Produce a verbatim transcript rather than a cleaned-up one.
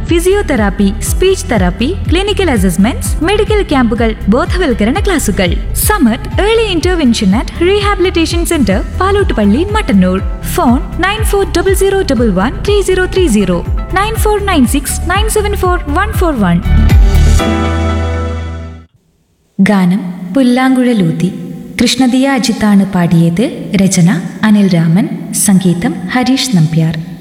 Physiotherapy, speech therapy, clinical assessments, medical ക്യാമ്പുകൾ, ബോധവൽക്കരണ ക്ലാസുകൾ. Samath early intervention and rehabilitation centre, Palottupalli, Mattannur. Phone nine four double zero double one three zero three zero nine four nine six nine seven four one four one. ഗാനം പുല്ലാങ്കുഴലൂതി. കൃഷ്ണദിയ അജിത്താണ് പാടിയത്. രചന അനിൽ രാമൻ, സംഗീതം ഹരീഷ് നമ്പ്യാർ.